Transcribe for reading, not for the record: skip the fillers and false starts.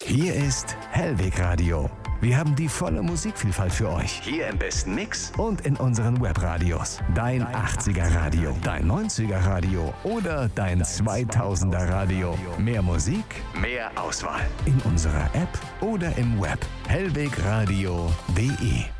Hier ist Hellweg Radio. Wir haben die volle Musikvielfalt für euch. Hier im besten Mix und in unseren Webradios. Dein 80er Radio, dein 90er Radio oder dein 2000er Radio. Mehr Musik, mehr Auswahl. In unserer App oder im Web. hellwegradio.de